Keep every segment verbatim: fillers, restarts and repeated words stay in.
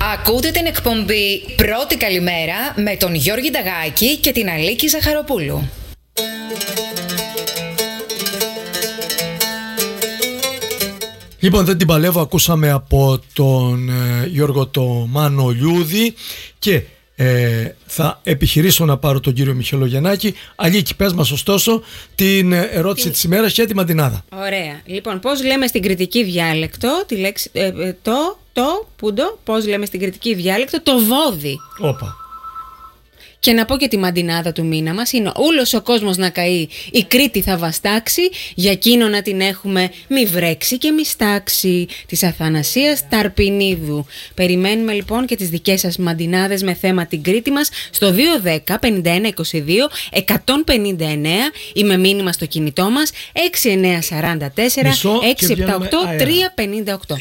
Ακούτε την εκπομπή Πρώτη Καλημέρα με τον Γιώργη Νταγάκη και την Αλίκη Ζαχαροπούλου. Λοιπόν, δεν την παλεύω, ακούσαμε από τον ε, Γιώργο το Μάνο Λιούδη και ε, θα επιχειρήσω να πάρω τον κύριο Μιχελογεννάκη. Αλίκη, πες μας ωστόσο την ερώτηση την... της ημέρας και τη μαντινάδα. Ωραία. Λοιπόν, πώς λέμε στην κρητική διάλεκτο τη λέξη, ε, ε, το, το, πούντο, πώς λέμε στην κρητική διάλεκτο το βόδι. Όπα. Και να πω και τη μαντινάδα του μήνα μας είναι «Ούλος ο κόσμος να καεί, η Κρήτη θα βαστάξει, για εκείνο να την έχουμε μη βρέξει και μη στάξει», της Αθανασίας Ταρπινίδου. Περιμένουμε λοιπόν και τις δικές σας μαντινάδες με θέμα την Κρήτη μας στο δύο δέκα πενήντα ένα είκοσι δύο εκατόν πενήντα εννέα ή με μήνυμα στο κινητό μας έξι εννέα τέσσερα τέσσερα έξι επτά οκτώ τρία πέντε οκτώ.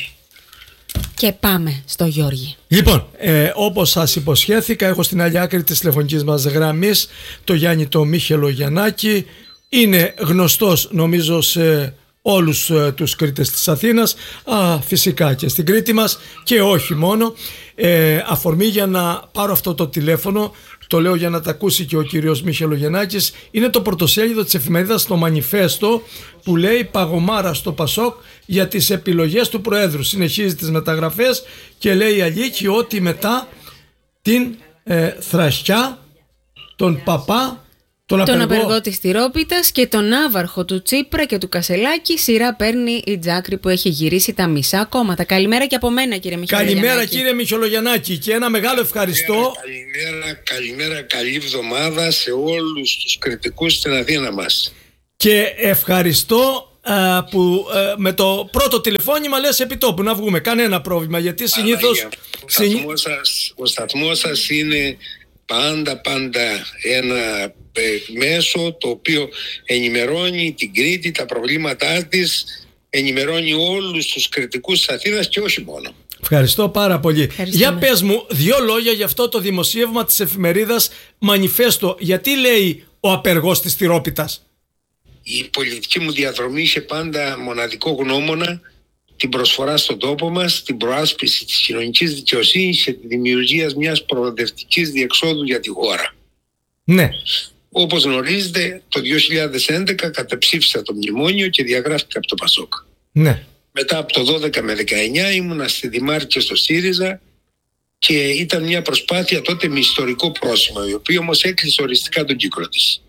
Και πάμε στο Γιώργη. Λοιπόν, ε, όπως σας υποσχέθηκα, έχω στην άλλη άκρη της τηλεφωνικής μας γραμμής το Γιάννη το Μιχελογεννάκη. Είναι γνωστός νομίζω σε όλους ε, τους Κρήτες της Αθήνας, α, φυσικά και στην Κρήτη μας και όχι μόνο. Ε, αφορμή για να πάρω αυτό το τηλέφωνο, το λέω για να τα ακούσει και ο κύριος Μιχελογεννάκης, είναι το πρωτοσέλιδο της εφημερίδας το Μανιφέστο που λέει «Παγωμάρα στο Πασόκ για τις επιλογές του Προέδρου». Συνεχίζει τις μεταγραφές και λέει η Αλίκη ότι μετά την ε, θρασκιά, τον παπά, τον, τον απεργό... απεργό της Τυρόπιτας και τον άβαρχο του Τσίπρα και του Κασελάκη, σειρά παίρνει η Τζάκρη που έχει γυρίσει τα μισά κόμματα. Καλημέρα και από μένα, κύριε Μιχελογεννάκη. Καλημέρα, κύριε Μιχελογεννάκη, και ένα μεγάλο ευχαριστώ. Καλημέρα, καλημέρα, καλή εβδομάδα σε όλους τους κριτικούς στην Αθήνα μας. Και ευχαριστώ α, που α, με το πρώτο τηλεφώνημα λες επιτόπου να βγούμε. Κανένα πρόβλημα, γιατί συνήθως... Ο σταθμός σας, ο σταθμός σας είναι πάντα πάντα ένα ε, μέσο το οποίο ενημερώνει την Κρήτη, τα προβλήματά της, ενημερώνει όλους τους κριτικούς της Αθήνας και όχι μόνο. Ευχαριστώ πάρα πολύ. Για πες μου δύο λόγια για αυτό το δημοσίευμα της εφημερίδας Μανιφέστο. Γιατί λέει ο απεργός της Τυρόπιτας? Η πολιτική μου διαδρομή είχε πάντα μοναδικό γνώμονα την προσφορά στον τόπο μας, την προάσπιση της κοινωνικής δικαιοσύνης και τη δημιουργία μιας προοδευτικής διεξόδου για τη χώρα. Ναι. Όπως γνωρίζετε, το δύο χιλιάδες έντεκα κατεψήφισα το μνημόνιο και διαγράφηκα από το Πασόκ. Ναι. Μετά από το δώδεκα με δεκαεννιά ήμουνα στη Δημάρχη και στο ΣΥΡΙΖΑ και ήταν μια προσπάθεια τότε με ιστορικό πρόσημο, η οποία όμως έκλεισε οριστικά τον κύκλο της.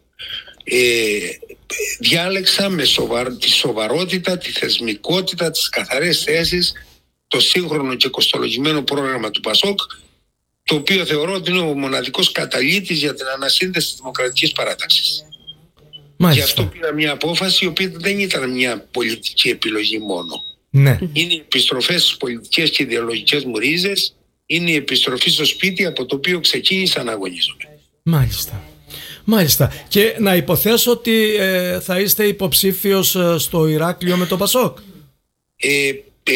Ε, διάλεξα με σοβαρ, τη σοβαρότητα, τη θεσμικότητα, τις καθαρές θέσεις, το σύγχρονο και κοστολογημένο πρόγραμμα του Πασόκ, το οποίο θεωρώ ότι είναι ο μοναδικός καταλύτης για την ανασύνδεση της δημοκρατικής παράταξης. Μάλιστα. Γι' αυτό πήρα μια απόφαση η οποία δεν ήταν μια πολιτική επιλογή μόνο. Ναι. Είναι οι επιστροφές στις πολιτικές και ιδεολογικές μου ρίζες, είναι η επιστροφή στο σπίτι από το οποίο ξεκίνησα να αγωνίζομαι. Μάλιστα. Μάλιστα. Και να υποθέσω ότι ε, θα είστε υποψήφιος ε, στο Ηράκλειο με το Πασόκ. Ε, ε,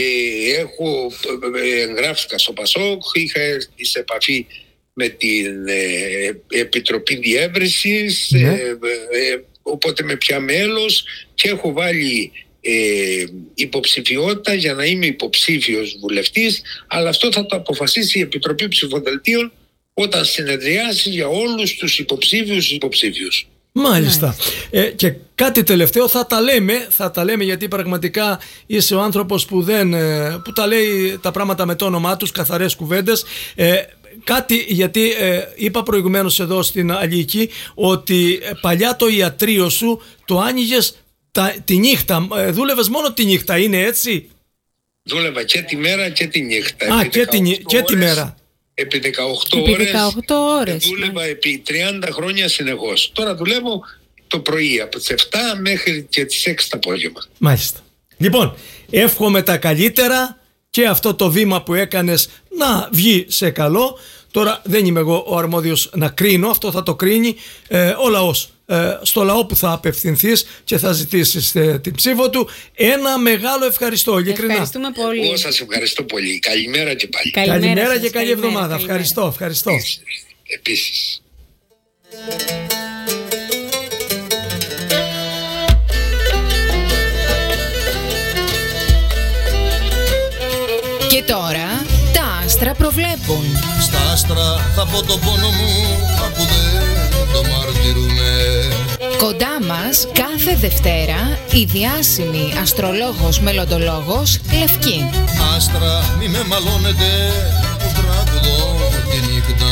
έχω ε, εγγράφηκα στο Πασόκ, είχα έρθει σε επαφή με την ε, Επιτροπή Διεύρυνσης, ναι. ε, ε, οπότε με πια μέλος και έχω βάλει ε, υποψηφιότητα για να είμαι υποψήφιος βουλευτής, αλλά αυτό θα το αποφασίσει η Επιτροπή Ψηφοδελτίων όταν συνεδριάσει για όλους τους υποψήφιους υποψήφιους. Μάλιστα. Ε, και κάτι τελευταίο θα τα λέμε, θα τα λέμε γιατί πραγματικά είσαι ο άνθρωπος που, δεν, που τα λέει τα πράγματα με το όνομά τους, καθαρές κουβέντες. Ε, κάτι γιατί ε, είπα προηγουμένως εδώ στην Αλίκη ότι παλιά το ιατρείο σου το άνοιγες τα, τη νύχτα, ε, δούλευες μόνο τη νύχτα, είναι έτσι? Δούλευα και τη μέρα και τη νύχτα. Α, και τη, και τη μέρα. Επί δεκαοκτώ, επί ώρες, δεκαοκτώ ώρες δούλευα ναι. επί τριάντα χρόνια συνεχώς. Τώρα δουλεύω το πρωί από τις επτά μέχρι και τις έξι το απόγευμα. Μάλιστα. Λοιπόν, εύχομαι τα καλύτερα και αυτό το βήμα που έκανες να βγει σε καλό. Τώρα δεν είμαι εγώ ο αρμόδιος να κρίνω, αυτό θα το κρίνει ε, ο λαός. Ε, στο λαό που θα απευθυνθείς και θα ζητήσεις ε, την ψήφο του. Ένα μεγάλο ευχαριστώ, ειλικρινά. Ευχαριστούμε πολύ. Εγώ σας ευχαριστώ πολύ. Καλημέρα και πάλι. Καλημέρα, καλημέρα σας, και καλή καλημέρα, εβδομάδα. καλημέρα. Ευχαριστώ, ευχαριστώ. Επίσης. Επίσης. Και τώρα τα άστρα προβλέπουν. Στα άστρα θα πω το πόνο μου, αφού δεν το μαρτυρούμε. Κοντά μας κάθε Δευτέρα η διάσημη αστρολόγος μελλοντολόγος Λευκή. Άστρα μη με μαλώνετε, που τραγουδώ τη νύχτα.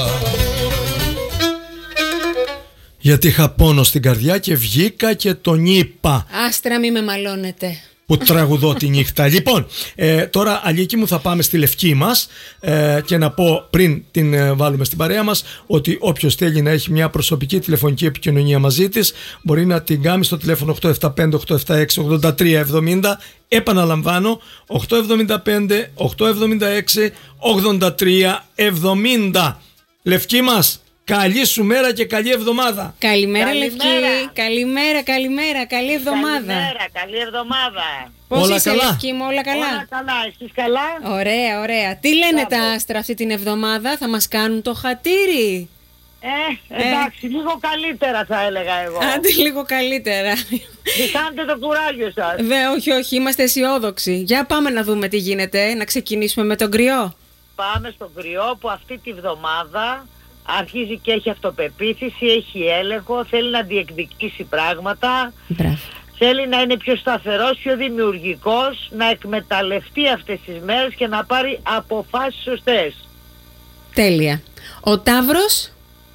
Γιατί είχα πόνο στην καρδιά και βγήκα και τον είπα. Άστρα μη με μαλώνετε. Που τραγουδώ τη νύχτα. Λοιπόν, ε, τώρα Αλίκη μου θα πάμε στη Λευκή μας ε, και να πω πριν την ε, βάλουμε στην παρέα μας ότι όποιος θέλει να έχει μια προσωπική τηλεφωνική επικοινωνία μαζί της μπορεί να την κάνει στο τηλέφωνο οκτώ επτά πέντε οκτώ επτά έξι ογδόντα τρία εβδομήντα. Επαναλαμβάνω, οκτώ επτά πέντε οκτώ επτά έξι ογδόντα τρία εβδομήντα. Λευκή μας, καλή σου μέρα και καλή εβδομάδα. Καλημέρα, Καλημέρα. Λευκή. Καλημέρα, καλημέρα. Καλή εβδομάδα. Καλημέρα, καλή εβδομάδα. Πώς Όλα είσαι, καλά? Λευκή μου, όλα καλά? Όλα καλά, εσείς καλά? Ωραία, ωραία. Τι λένε Μπράβο. τα άστρα αυτή την εβδομάδα, θα μας κάνουν το χατήρι? Ε, εντάξει, λίγο καλύτερα θα έλεγα εγώ. Άντε λίγο καλύτερα. Διχάνετε το κουράγιο σας. Δε, όχι, όχι, είμαστε αισιόδοξοι. Για πάμε να δούμε τι γίνεται, να ξεκινήσουμε με τον κρυό. Πάμε στον κρυό που αυτή τη βδομάδα αρχίζει και έχει αυτοπεποίθηση, έχει έλεγχο, θέλει να διεκδικήσει πράγματα. Μπράβο. Θέλει να είναι πιο σταθερός, πιο δημιουργικός, να εκμεταλλευτεί αυτές τις μέρες και να πάρει αποφάσεις σωστές. Τέλεια. Ο Ταύρος.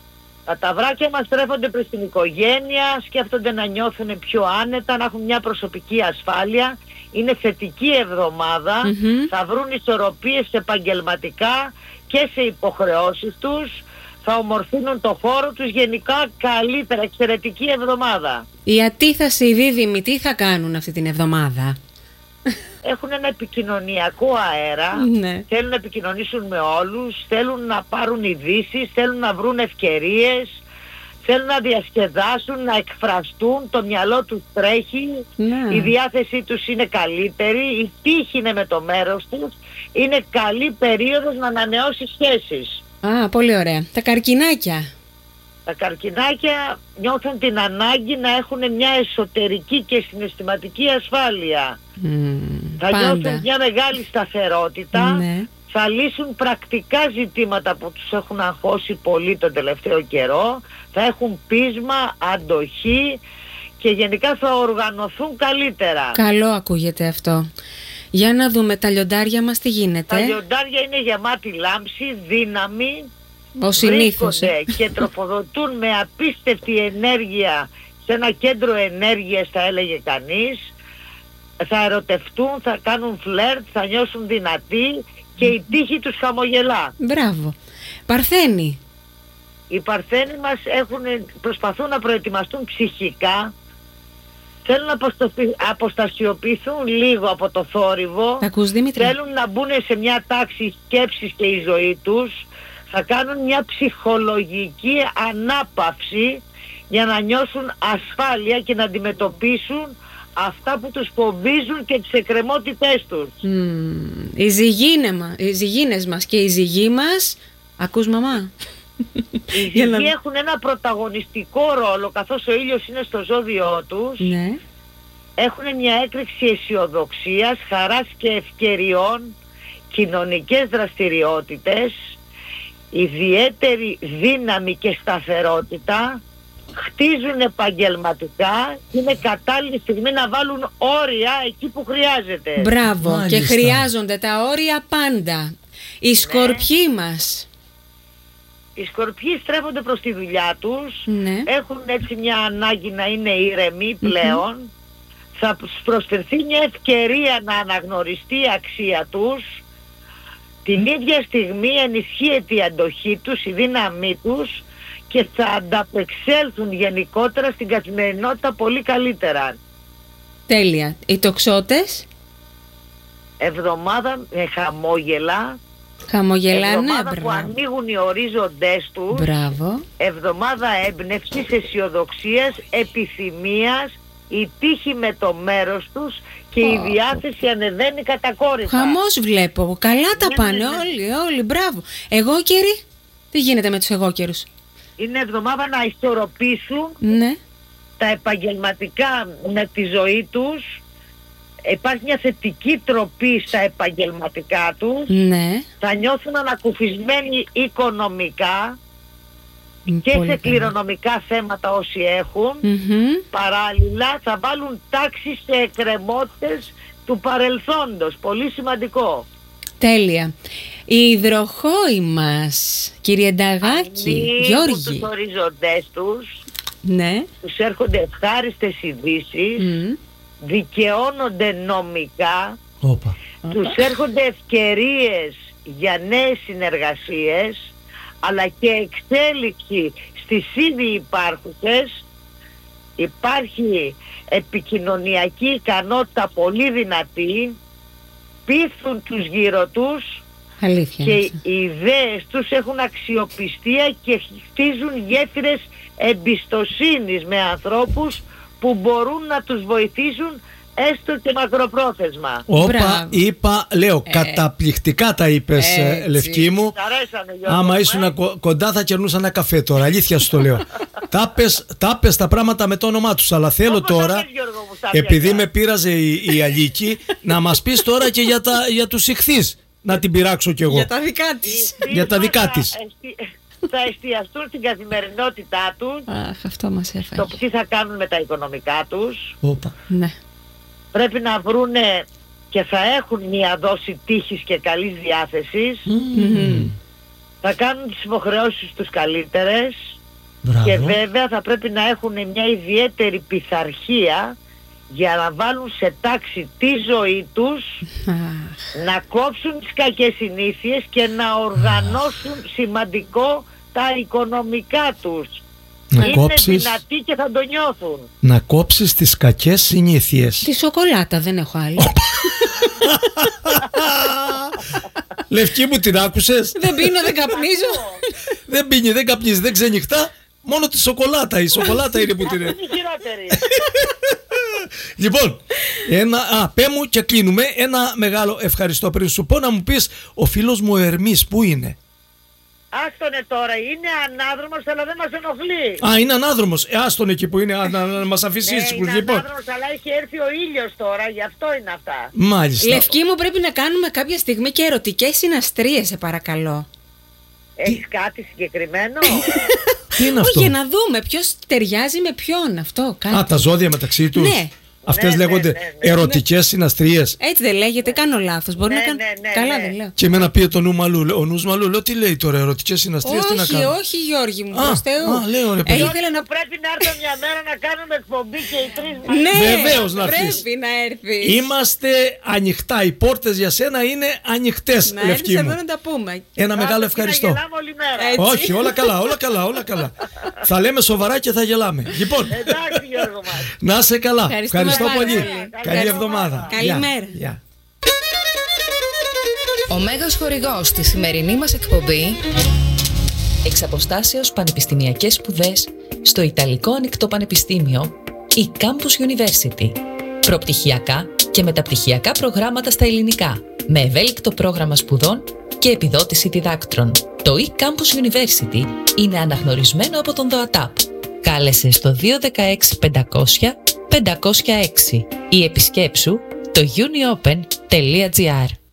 Τα ταυράκια μας στρέφονται προς την οικογένεια, σκέφτονται να νιώθουν πιο άνετα, να έχουν μια προσωπική ασφάλεια. Είναι θετική εβδομάδα, Μμμ. θα βρουν ισορροπίες επαγγελματικά και σε υποχρεώσεις τους, θα ομορφύνουν το χώρο τους, γενικά καλύτερα, εξαιρετική εβδομάδα. Η Ατίθαση, οι δίδυμοι, τι θα κάνουν αυτή την εβδομάδα? Έχουν ένα επικοινωνιακό αέρα, Ναι. θέλουν να επικοινωνήσουν με όλους, θέλουν να πάρουν ειδήσεις, θέλουν να βρουν ευκαιρίες, θέλουν να διασκεδάσουν, να εκφραστούν, το μυαλό τους τρέχει, Ναι. η διάθεσή τους είναι καλύτερη, η τύχη είναι με το μέρος τους, είναι καλή περίοδος να ανανεώσει σχέσεις. Α, πολύ ωραία. Τα καρκινάκια. Τα καρκινάκια νιώθουν την ανάγκη να έχουν μια εσωτερική και συναισθηματική ασφάλεια. Μμμ, Θα πάντα. νιώθουν μια μεγάλη σταθερότητα, Ναι. θα λύσουν πρακτικά ζητήματα που τους έχουν αγχώσει πολύ τον τελευταίο καιρό, θα έχουν πείσμα, αντοχή και γενικά θα οργανωθούν καλύτερα. Καλό ακούγεται αυτό. Για να δούμε τα λιοντάρια μας τι Τα γίνεται. λιοντάρια είναι γεμάτη λάμψη, δύναμη, Ο συνήθως. ε. βρίσκονται και τροφοδοτούν με απίστευτη ενέργεια σε ένα κέντρο ενέργειας, θα έλεγε κανείς. Θα ερωτευτούν, θα κάνουν φλερτ, θα νιώσουν δυνατοί και η τύχη τους χαμογελά. Μπράβο. Παρθένη. Οι Παρθένοι μας έχουν, προσπαθούν να προετοιμαστούν ψυχικά, θέλουν να αποστοφι- αποστασιοποιηθούν λίγο από το θόρυβο, Τα ακούς, Δήμητρη? θέλουν να μπουν σε μια τάξη σκέψης και η ζωή τους, θα κάνουν μια ψυχολογική ανάπαυση για να νιώσουν ασφάλεια και να αντιμετωπίσουν αυτά που τους φοβίζουν και τις εκκρεμότητές τους. Μμμ, οι, ζυγίνε μα- οι ζυγίνες μας και οι ζυγοί μας. Ακούς, μαμά? Οι Για να- ζυγοί έχουν ένα πρωταγωνιστικό ρόλο, καθώς ο ήλιος είναι στο ζώδιό τους. Ναι. Έχουν μια έκρηξη αισιοδοξίας, χαράς και ευκαιριών, κοινωνικές δραστηριότητες, ιδιαίτερη δύναμη και σταθερότητα, χτίζουν επαγγελματικά και είναι κατάλληλη στιγμή να βάλουν όρια εκεί που χρειάζεται. Μπράβο. Μάλιστα. Και χρειάζονται τα όρια πάντα. Οι σκορπιοί μας. Οι σκορπιοί στρέφονται προς τη δουλειά τους, Ναι. έχουν έτσι μια ανάγκη να είναι ήρεμοι πλέον, θα τους προσφερθεί μια ευκαιρία να αναγνωριστεί η αξία τους, την ίδια στιγμή ενισχύεται η αντοχή τους, η δύναμή τους και θα ανταπεξέλθουν γενικότερα στην καθημερινότητα πολύ καλύτερα. Τέλεια. Οι τοξότες. Εβδομάδα με χαμόγελα, Χαμογελάνε. εβδομάδα που Μπράβο. ανοίγουν οι ορίζοντές τους, Μπράβο. εβδομάδα έμπνευσης, αισιοδοξίας, επιθυμίας, η τύχη με το μέρος τους και η Πω, διάθεση ανεβαίνει κατακόρυφα. Χαμός βλέπω. Καλά τα Ναι, πάνε ναι, ναι. όλοι, όλοι. Μπράβο. Εγώκεροι. Τι γίνεται με τους εγώκερους? Είναι εβδομάδα να ισορροπήσουν Ναι. τα επαγγελματικά με τη ζωή τους, υπάρχει μια θετική τροπή στα επαγγελματικά τους, Ναι. θα νιώθουν ανακουφισμένοι οικονομικά και Πολύ σε καλά. κληρονομικά θέματα όσοι έχουν. Μμμ. Παράλληλα θα βάλουν τάξη σε εκκρεμότητες του παρελθόντος. Πολύ σημαντικό. Τέλεια. Οι υδροχόοι μας, κύριε Νταγάκη, Ανοίγουν Γιώργη. τους οριζοντές τους, Ναι. τους έρχονται ευχάριστες ειδήσεις, Μμ. δικαιώνονται νομικά, Όπα. τους έρχονται ευκαιρίες για νέες συνεργασίες, αλλά και εξέλιξη στις ήδη υπάρχουσες. Υπάρχει επικοινωνιακή ικανότητα πολύ δυνατή, πείθουν τους γύρω τους Αλήθεια. και είναι οι αυτό. ιδέες τους έχουν αξιοπιστία και χτίζουν γέφυρες εμπιστοσύνης με ανθρώπους που μπορούν να τους βοηθήσουν έστω και μακροπρόθεσμα. Όπα, Μπράβο. είπα, λέω, Ε. καταπληκτικά τα είπες, ε, Έτσι. Λευκή μου. Σ' αρέσανε, Γιώργο Άμα μου, ήσουν ε? κο- κοντά θα κερνούσα ένα καφέ τώρα, αλήθεια σου το λέω. Τα πες, τα πες τα πράγματα με το όνομά τους, αλλά θέλω Όπως τώρα, θα πες, Γιώργο μου, στα επειδή πιάτα. με πήραζε η, η Αλίκη, να μας πεις τώρα και για, τα, για τους ηχθείς, να την πειράξω κι εγώ. Για τα δικά της. Οι για τα φίλοι δικά θα της. εστι- θα εστιαστούν στην καθημερινότητά τους, Αχ, αυτό μας έφαγε. το τι θα κάνουν με τα οικονομικά τους. Όπα. Ναι. Πρέπει να βρούνε και θα έχουν μια δόση τύχης και καλής διάθεσης. Μμμ. Θα κάνουν τις υποχρεώσεις τους καλύτερες. Μπράβο. Και βέβαια θα πρέπει να έχουν μια ιδιαίτερη πειθαρχία για να βάλουν σε τάξη τη ζωή τους, Αχ. να κόψουν τις κακές συνήθειες και να οργανώσουν σημαντικό τα οικονομικά τους. Να Είναι κόψεις, δυνατοί και θα το νιώθουν. να κόψεις τις κακές συνήθειες. Τη σοκολάτα δεν έχω άλλη. Λευκή μου, την άκουσες? Δεν πίνω, δεν καπνίζω. Δεν πίνει, δεν καπνίζει, δεν ξενυχτά. Μόνο τη σοκολάτα. Η σοκολάτα είναι που την Είναι είναι. η χειρότερη. Λοιπόν, ένα, α, πέ μου και κλείνουμε. Ένα μεγάλο ευχαριστώ πριν σου πω να μου πεις ο φίλος μου ο Ερμής που είναι. Άστονε τώρα, είναι ανάδρομος αλλά δεν μας ενοχλεί. Α, είναι ανάδρομος. Ε, άστον εκεί που είναι, α, να, να μας αφήσει Ναι, ήσυχους. είναι Λοιπόν, ανάδρομος αλλά έχει έρθει ο ήλιος τώρα, γι' αυτό είναι αυτά. μάλιστα. Λευκή μου, πρέπει να κάνουμε κάποια στιγμή και ερωτικές συναστρίες, σε παρακαλώ. Έχεις κάτι συγκεκριμένο? Τι είναι Όχι, αυτό? για να δούμε ποιος ταιριάζει με ποιον αυτό. Κάτι. Α, τα ζώδια μεταξύ τους. Ναι. Αυτές Ναι, ναι, λέγονται ναι, ναι. ερωτικές συναστρίες. Έτσι δεν λέγεται, κάνω λάθος. Μπορεί Ναι, να κάνω. ναι, ναι, Καλά, ναι. δεν λέω. Και εμένα πήγε το νου μαλλού. Ο νους μαλλού, λέω τι λέει τώρα, ερωτικές συναστρίες, τι να Όχι, κάνω. όχι, Γιώργη μου, Α, προς Θεού. α, λέω, ρε, Ε, παιδί. ήθελα να. Πρέπει να έρθω μια μέρα να κάνουμε εκπομπή και οι τρεις μαζί. Ναι, Βεβαίως να έρθεις. πρέπει να έρθει. Είμαστε ανοιχτά. Οι πόρτες για σένα είναι ανοιχτές, Να Λευκή έρθεις μου. εδώ να τα πούμε. Ένα μεγάλο Να ευχαριστώ. γελάμε όλη μέρα. Έτσι. Όχι, όλα καλά, όλα καλά, όλα καλά. Θα λέμε σοβαρά και θα γελάμε. Λοιπόν, Εντάξει Γιώργο μας. να είσαι καλά. Ευχαριστούμε Ευχαριστώ πάρα πολύ. πολύ. Καλή Καλή εβδομάδα. Καλημέρα. Γεια, γεια. Ο μέγας χορηγός στη σημερινή μας εκπομπή, Εξ αποστάσεως πανεπιστημιακές σπουδές στο Ιταλικό Ανοιχτό Πανεπιστήμιο ή Campus University. Προπτυχιακά και μεταπτυχιακά προγράμματα στα ελληνικά, με ευέλικτο πρόγραμμα σπουδών και επιδότηση διδάκτρων. Το e-Campus University είναι αναγνωρισμένο από τον ΔΟΑΤΑΠ. Κάλεσε στο δύο ένα έξι πεντακόσια πεντακόσια έξι ή επισκέψου το uniopen τελεία gr.